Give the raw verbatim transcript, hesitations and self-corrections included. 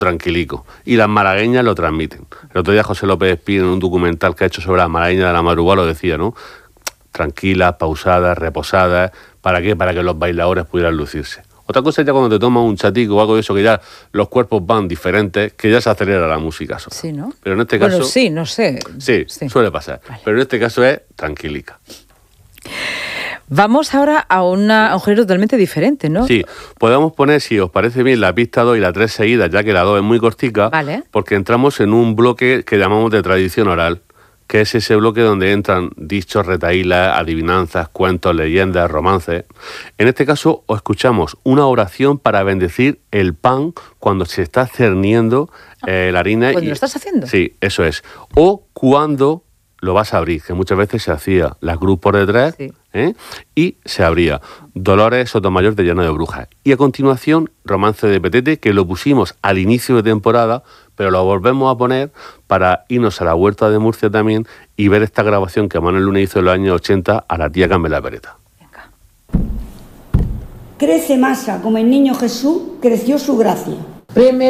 tranquilico. Y las malagueñas lo transmiten. El otro día José López Espí, en un documental que ha hecho sobre las malagueñas de la madrugada, lo decía, ¿no? Tranquilas, pausadas, reposadas. ¿Para qué? Para que los bailadores pudieran lucirse. Otra cosa es ya cuando te tomas un chatico o algo de eso, que ya los cuerpos van diferentes, que ya se acelera la música sola. Sí, ¿no? Pero en este bueno, caso... sí, no sé. Sí, sí. suele pasar. Vale. Pero en este caso es tranquilica. Vamos ahora a, una, a un género totalmente diferente, ¿no? Sí, podemos poner, si os parece bien, la pista dos y la tres seguidas, ya que la dos es muy cortica, vale. porque entramos en un bloque que llamamos de tradición oral, que es ese bloque donde entran dichos, retahílas, adivinanzas, cuentos, leyendas, romances. En este caso, os escuchamos una oración para bendecir el pan cuando se está cerniendo eh, la harina. ¿Cuando y, lo estás haciendo? Sí, eso es. O cuando lo vas a abrir, que muchas veces se hacía la cruz por detrás, sí. ¿eh? Y se abría. Dolores Sotomayor de Llano de Brujas. Y a continuación, Romance de Petete, que lo pusimos al inicio de temporada, pero lo volvemos a poner para irnos a la Huerta de Murcia también y ver esta grabación que Manuel Luna hizo en los años ochenta a la tía Carmela Pereta. Venga. Crece masa como el niño Jesús creció su gracia. Primero